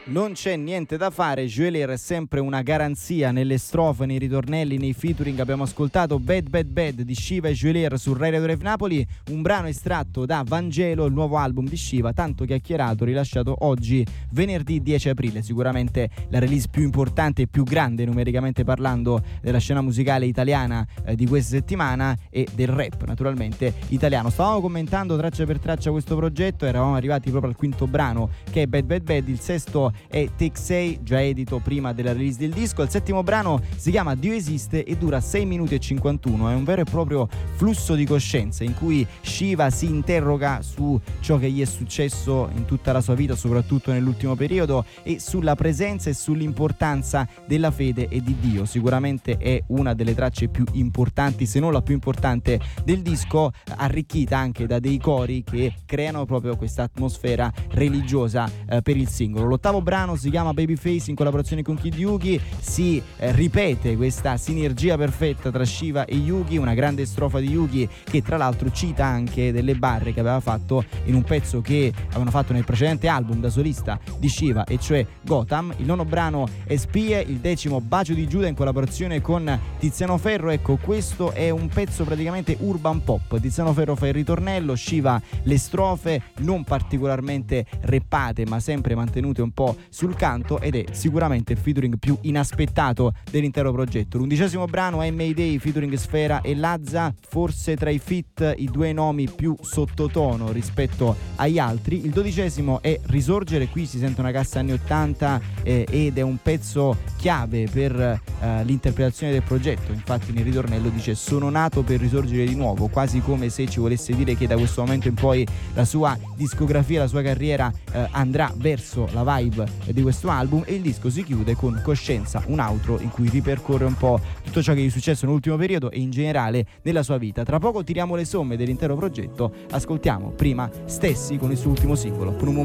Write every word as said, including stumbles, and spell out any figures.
Non c'è niente da fare, Joelier è sempre una garanzia nelle strofe, nei ritornelli, nei featuring. Abbiamo ascoltato Bad Bad Bad di Shiva e Joelier su Radio Rave Napoli, un brano estratto da Vangelo, il nuovo album di Shiva, tanto chiacchierato, rilasciato oggi venerdì dieci aprile, sicuramente la release più importante e più grande numericamente parlando della scena musicale italiana eh, di questa settimana e del rap naturalmente italiano. Stavamo commentando traccia per traccia questo progetto, eravamo arrivati proprio al quinto brano che è Bad Bad Bad, il sesto è Take Say, già edito prima della release del disco. Il settimo brano si chiama Dio esiste e dura sei minuti e cinquantuno, è un vero e proprio flusso di coscienza in cui Shiva si interroga su ciò che gli è successo in tutta la sua vita, soprattutto nell'ultimo periodo, e sulla presenza e sull'importanza della fede e di Dio. Sicuramente è una delle tracce più importanti, se non la più importante del disco, arricchita anche da dei cori che creano proprio questa atmosfera religiosa eh, per il singolo. L'ottavo brano si chiama Babyface in collaborazione con Kid Yugi, si eh, ripete questa sinergia perfetta tra Shiva e Yugi, una grande strofa di Yugi che tra l'altro cita anche delle barre che aveva fatto in un pezzo che avevano fatto nel precedente album da solista di Shiva, e cioè Gotham. Il nono brano è Spie, il decimo Bacio di Giuda in collaborazione con Tiziano Ferro. Ecco, questo è un pezzo praticamente urban pop, Tiziano Ferro fa il ritornello, Shiva le strofe non particolarmente reppate ma sempre mantenute un po' sul canto, ed è sicuramente il featuring più inaspettato dell'intero progetto. L'undicesimo brano è Mayday featuring Sfera e Lazza, forse tra i feat i due nomi più sottotono rispetto agli altri. Il dodicesimo è Risorgere, qui si sente una cassa anni ottanta eh, ed è un pezzo chiave per eh, l'interpretazione del progetto. Infatti nel ritornello dice sono nato per risorgere di nuovo, quasi come se ci volesse dire che da questo momento in poi la sua discografia, la sua carriera eh, andrà verso la vibe di questo album. E il disco si chiude con Coscienza, un outro in cui ripercorre un po' tutto ciò che gli è successo nell'ultimo periodo e in generale nella sua vita. Tra poco tiriamo le somme dell'intero progetto, ascoltiamo prima Stessi con il suo ultimo singolo, con un